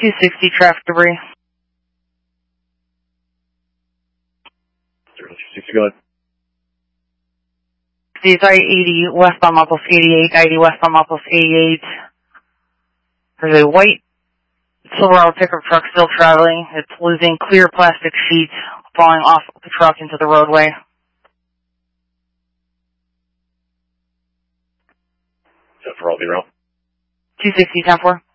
260 traffic debris. 260, go ahead. Sorry, 80 westbound Maples 88, 90 westbound Maples 88. There's a white Silverado pickup truck still traveling. It's losing clear plastic sheets, falling off the truck into the roadway. Is that for all 0? 260, 10-4.